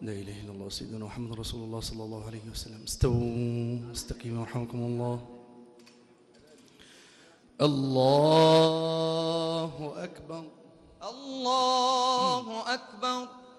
لا إله إلا الله سيدنا محمد رسول الله صلى الله عليه وسلم. استووا استقيموا رحمكم الله. الله أكبر. الله أكبر.